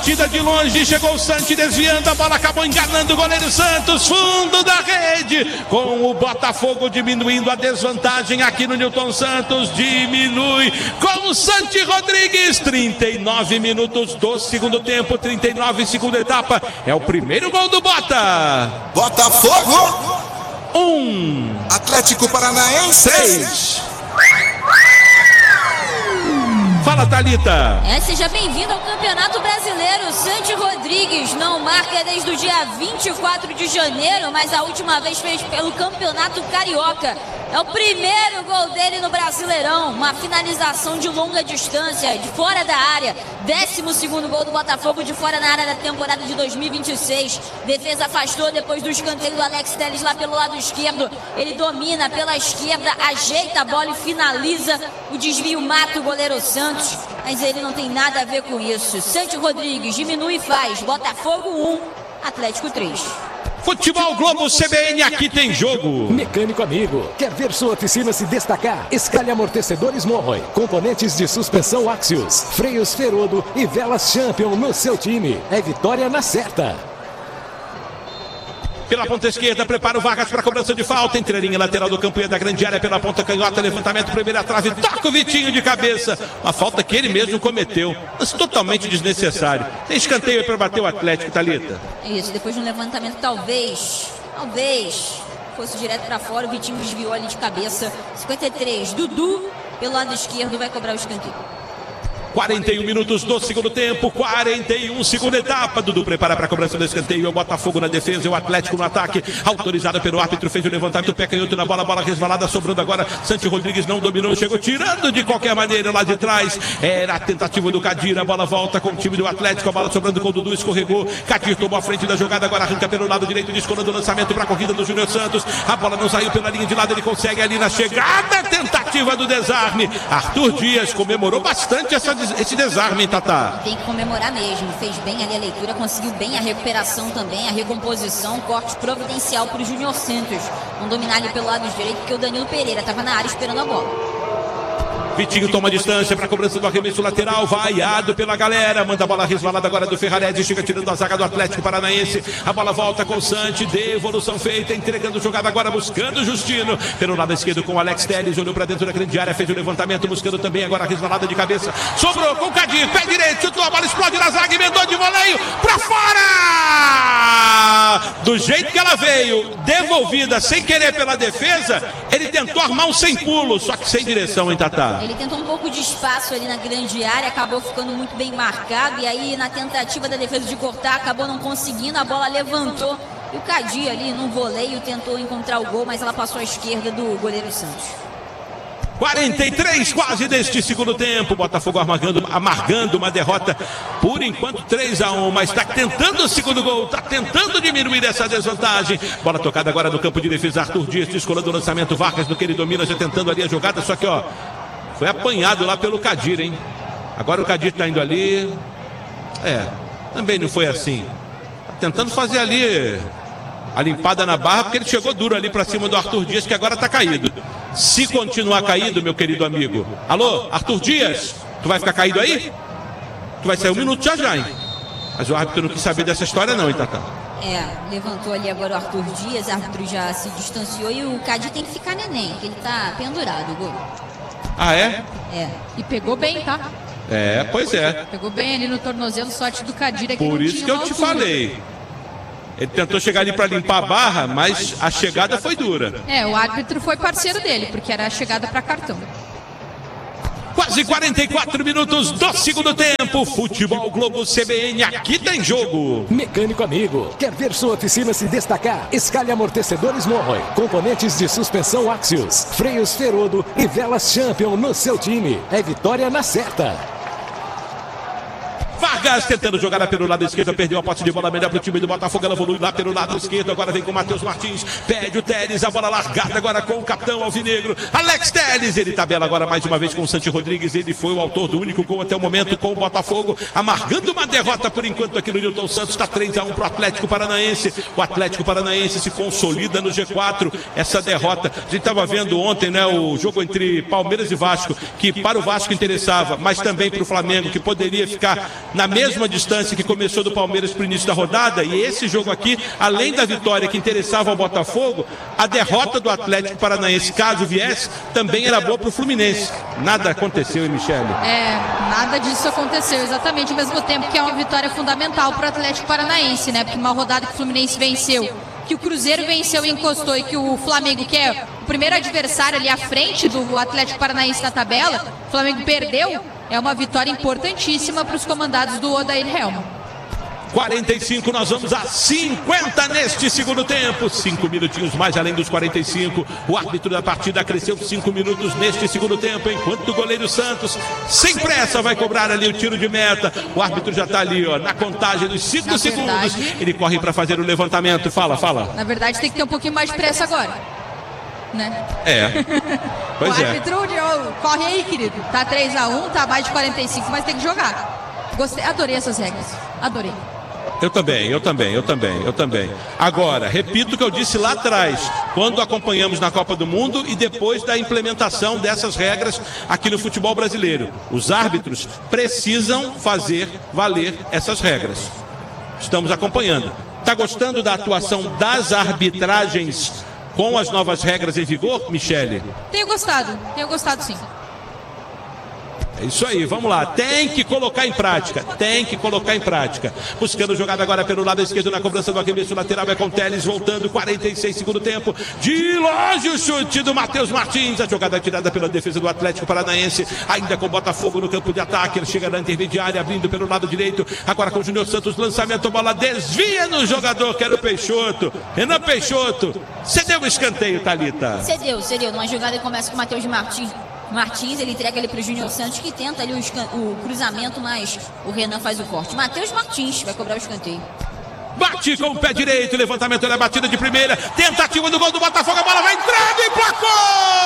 batida de longe, chegou o Santos desviando, a bola acabou enganando o goleiro Santos, fundo da rede, com o Botafogo diminuindo a desvantagem aqui no Newton Santos, diminui com o Santi Rodrigues, 39 minutos do segundo tempo, 39 segunda etapa, é o primeiro gol do Bota. Botafogo 1, Atlético Paranaense 3. Fala, Thalita. Seja bem-vindo ao Campeonato Brasileiro. Santi Rodrigues não marca desde o dia 24 de janeiro, mas a última vez fez pelo Campeonato Carioca. É o primeiro gol dele no Brasileirão, uma finalização de longa distância, de fora da área. 12º gol do Botafogo de fora na área da temporada de 2026. Defesa afastou depois do escanteio do Alex Telles lá pelo lado esquerdo. Ele domina pela esquerda, ajeita a bola e finaliza. O desvio mata o goleiro Santos, mas ele não tem nada a ver com isso. Santi Rodrigues diminui e faz. Botafogo 1, Atlético 3. Futebol Globo CBN, aqui tem jogo. Mecânico amigo, quer ver sua oficina se destacar? Escalhe amortecedores Morroy, componentes de suspensão Axios, freios Ferodo e velas Champion no seu time. É vitória na certa. Pela ponta esquerda, prepara o Vargas para a cobrança de falta. Entrelinha lateral do campo e da grande área pela ponta canhota. Levantamento, primeira trave, toca o Vitinho de cabeça. Uma falta que ele mesmo cometeu, mas totalmente desnecessário. Tem escanteio para bater o Atlético, Thalita. Isso, depois de um levantamento talvez fosse direto para fora. O Vitinho desviou ali de cabeça. 53, Dudu pelo lado esquerdo vai cobrar o escanteio. 41 minutos do segundo tempo, 41 segunda etapa. Dudu prepara para a cobrança do escanteio. O Botafogo na defesa e o Atlético no ataque. Autorizado pelo árbitro, fez o levantamento, pé canhoto na bola, bola resvalada, sobrando agora. Santi Rodrigues não dominou, chegou tirando de qualquer maneira lá de trás. Era a tentativa do Kadir, a bola volta com o time do Atlético, a bola sobrando com o Dudu, escorregou. Kadir tomou a frente da jogada, agora arranca pelo lado direito, descolando o lançamento para a corrida do Júnior Santos. A bola não saiu pela linha de lado, ele consegue ali na chegada, tentativa do desarme. Arthur Dias comemorou bastante esse desarme, hein, Tatá? Tem que comemorar mesmo, fez bem ali a leitura, conseguiu bem a recuperação também, a recomposição, corte providencial para o Júnior Santos. Vão dominar ali pelo lado direito, porque o Danilo Pereira estava na área esperando a bola. Vitinho toma distância para a cobrança do arremesso lateral, vaiado pela galera, manda a bola resvalada agora do Ferrarese, chega tirando a zaga do Atlético Paranaense, a bola volta com o Santi, devolução feita, entregando jogada agora, buscando o Justino, pelo lado esquerdo com o Alex Telles, olhou para dentro da grande área, fez o levantamento, buscando também agora a resvalada de cabeça, sobrou com o Kadir, pé direito, chutou, a bola explode na zaga, emendou de voleio, para fora! Do jeito que ela veio, devolvida sem querer pela defesa, ele tentou armar um sem pulo, só que sem direção, hein, Tatá? Ele tentou um pouco de espaço ali na grande área, acabou ficando muito bem marcado, e aí na tentativa da defesa de cortar, acabou não conseguindo, a bola levantou, e o Kadir ali no voleio tentou encontrar o gol, mas ela passou à esquerda do goleiro Santos. 43 quase deste segundo tempo, Botafogo amargando uma derrota, por enquanto 3-1, mas está tentando o segundo gol, está tentando diminuir essa desvantagem. Bola tocada agora no campo de defesa, Arthur Dias descolando o lançamento, Vargas no que ele domina, já tentando ali a jogada, só que foi apanhado lá pelo Kadir, hein? Agora o Kadir tá indo ali. Também não foi assim. Tá tentando fazer ali a limpada na barra, porque ele chegou duro ali pra cima do Arthur Dias, que agora tá caído. Se continuar caído, meu querido amigo. Alô, Arthur Dias? Tu vai ficar caído aí? Tu vai sair um minuto já, hein? Mas o árbitro não quis saber dessa história não, hein, Tatá? Levantou ali agora o Arthur Dias, o árbitro já se distanciou e o Kadir tem que ficar neném, que ele tá pendurado, o gol. Ah, é? E pegou bem, tá? Pois é. Pegou bem ali no tornozelo, sorte do Kadir aqui. Por isso que eu te falei. Ele tentou chegar ali para limpar a barra, mas a chegada foi dura. O árbitro foi parceiro dele, porque era a chegada para cartão. Quase 44 minutos do segundo tempo. Futebol Globo CBN, aqui tem jogo. Mecânico amigo, quer ver sua oficina se destacar? Escalhe amortecedores Morroy, componentes de suspensão Axios, freios Ferodo e velas Champion no seu time. É vitória na certa. Vargas tentando jogar pelo lado esquerdo, perdeu a posse de bola melhor para o time do Botafogo, ela evolui lá pelo lado esquerdo, agora vem com o Matheus Martins, pede o Telles, a bola largada agora com o capitão alvinegro, Alex Telles, ele tabela agora mais uma vez com o Santi Rodrigues, ele foi o autor do único gol até o momento com o Botafogo, amargando uma derrota por enquanto aqui no Newton Santos, está 3-1 para o Atlético Paranaense, o Atlético Paranaense se consolida no G4, essa derrota, a gente estava vendo ontem, né, o jogo entre Palmeiras e Vasco, que para o Vasco interessava, mas também para o Flamengo, que poderia ficar na mesma distância que começou do Palmeiras para o início da rodada. E esse jogo aqui, além da vitória que interessava ao Botafogo, a derrota do Atlético Paranaense, caso viesse, também era boa para o Fluminense. Nada aconteceu, hein, Michele? Nada disso aconteceu, exatamente ao mesmo tempo que é uma vitória fundamental para o Atlético Paranaense, né? Porque uma rodada que o Fluminense venceu, que o Cruzeiro venceu e encostou, e que o Flamengo, que é o primeiro adversário ali à frente do Atlético Paranaense na tabela, o Flamengo perdeu, é uma vitória importantíssima para os comandados do Odair Helma. 45, nós vamos a 50 neste segundo tempo. 5 minutinhos mais além dos 45. O árbitro da partida acresceu 5 minutos neste segundo tempo, enquanto o goleiro Santos, sem pressa, vai cobrar ali o tiro de meta. O árbitro já está ali, ó, na contagem dos 5 segundos. Ele corre para fazer o levantamento. Fala. Na verdade, tem que ter um pouquinho mais de pressa agora, né? Pois o árbitro corre aí, querido. Tá 3-1, tá mais de 45, mas tem que jogar. Adorei essas regras. Adorei. Eu também. Agora, repito o que eu disse lá atrás, quando acompanhamos na Copa do Mundo e depois da implementação dessas regras aqui no futebol brasileiro. Os árbitros precisam fazer valer essas regras. Estamos acompanhando. Está gostando da atuação das arbitragens com as novas regras em vigor, Michele? Tenho gostado sim. É isso aí, vamos lá, tem que colocar em prática. Buscando jogada agora pelo lado esquerdo na cobrança do arremesso lateral, é com Teles voltando, 46 segundo tempo, de longe o chute do Matheus Martins, a jogada tirada pela defesa do Atlético Paranaense, ainda com Botafogo no campo de ataque, ele chega na intermediária, abrindo pelo lado direito, agora com o Júnior Santos, lançamento, bola desvia no jogador, que era o Peixoto, Renan Peixoto, cedeu o escanteio, Thalita. Cedeu, numa jogada que começa com o Matheus Martins, ele entrega ali para o Júnior Santos, que tenta ali o cruzamento, mas o Renan faz o corte. Matheus Martins vai cobrar o escanteio. Bate com o pé direito, levantamento da batida de primeira, tentativa do gol do Botafogo, a bola vai entrando e placou!